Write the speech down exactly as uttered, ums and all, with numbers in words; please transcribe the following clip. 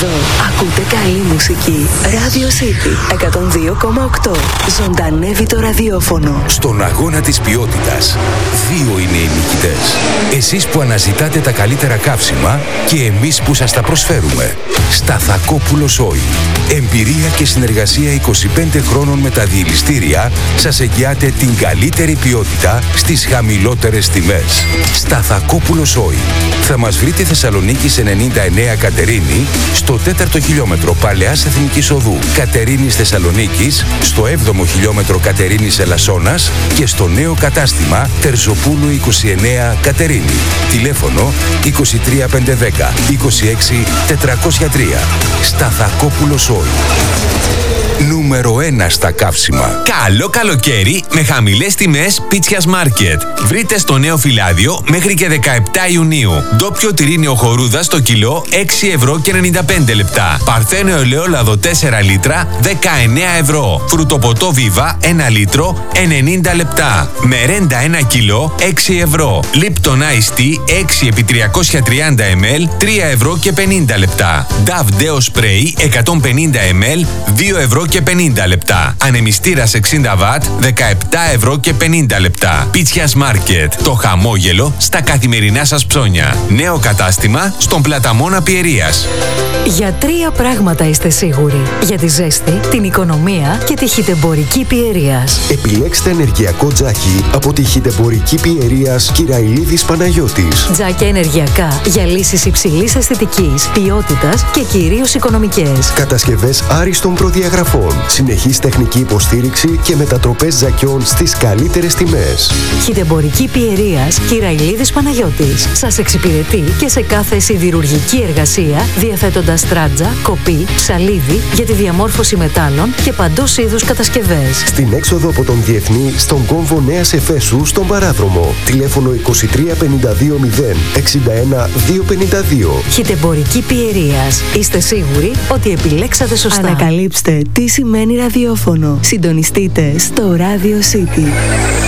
Εδώ ακούτε καλή μουσική. Radio City εκατόν δύο κόμμα οκτώ. Ζωντανεύει το ραδιόφωνο. Στον αγώνα της ποιότητας, δύο είναι οι νικητές. Εσείς που αναζητάτε τα καλύτερα καύσιμα και εμείς που σας τα προσφέρουμε. Σταθακόπουλος Oil. Εμπειρία και συνεργασία είκοσι πέντε χρόνων με τα διελιστήρια σας εγγυάται την καλύτερη ποιότητα στις χαμηλότερες τιμές. Σταθακόπουλος Oil. Θα μας βρείτε Θεσσαλονίκης ενενήντα εννέα Κατερίνη, στο τέταρτο χιλιόμετρο Παλαιάς Εθνικής Οδού Κατερίνης Θεσσαλονίκης, στο έβδομο χιλιόμετρο Κατερίνης Ελασσόνας και στο νέο κατάστημα Τερζοπούλου είκοσι εννέα Κατερίνη. Τηλέφωνο είκοσι τρία πεντακόσια δέκα είκοσι έξι τετρακόσια τρία. Σταθακόπουλος Oil. Νούμερο ένα στα καύσιμα. Καλό καλοκαίρι με χαμηλές τιμές Πίτσιας Μάρκετ. Βρείτε στο νέο φυλάδιο μέχρι και δεκαεπτά Ιουνίου. Ντόπιο τυρίνιο χορούδα στο κιλό έξι ευρώ και ενενήντα πέντε λεπτά. Παρθένο ελαιόλαδο τέσσερα λίτρα δεκαεννέα ευρώ. Φρουτοποτό Βίβα ένα λίτρο ενενήντα λεπτά. Μερέντα ένα κιλό έξι ευρώ. Lipton Ice Tea έξι επί τριακόσια τριάντα μιλιλίτρα τρία ευρώ και πενήντα λεπτά. Dove Deo Spray εκατόν πενήντα μιλιλίτρα δύο ευρώ και πενήντα λεπτά. Ανεμιστήρας εξήντα βατ δεκαεπτά ευρώ και πενήντα λεπτά. Πίτσιας Μάρκετ. Το χαμόγελο στα καθημερινά σας ψώνια. Νέο κατάστημα στον Πλαταμόνα Πιερίας. Για τρία πράγματα είστε σίγουροι. Για τη ζέστη, την οικονομία και τη χιτεμπορική Πιερίας. Επιλέξτε ενεργειακό τζάκι από τη χιτεμπορική Πιερίας Κυραϊλίδης Παναγιώτης. Τζάκια ενεργειακά για λύσεις υψηλής αισθητικής, ποιότητας και κυρίως οικονομικές. Κατασκευές άριστων προδιαγραφών. Συνεχής τεχνική υποστήριξη και μετατροπές τζακιών στις καλύτερες τιμές. Χιτεμπορική Πιερίας Κυραϊλίδης Παναγιώτης. Σας εξυπηρετεί και σε κάθε σιδηρουργική εργασία, διαθέτοντας στράτζα, κοπή, ψαλίδι για τη διαμόρφωση μετάλλων και παντός είδους κατασκευές. Στην έξοδο από τον Διεθνή, στον κόμβο Νέας Εφέσου, στον Παράδρομο. Τηλέφωνο είκοσι τρία πενήντα δύο μηδέν εξήντα ένα διακόσια πενήντα δύο. Χιτεμπορική Πιερίας. Είστε σίγουροι ότι επιλέξατε σωστά. Ανακαλύψτε τι σημαίνει ραδιόφωνο. Συντονιστείτε στο Radio City.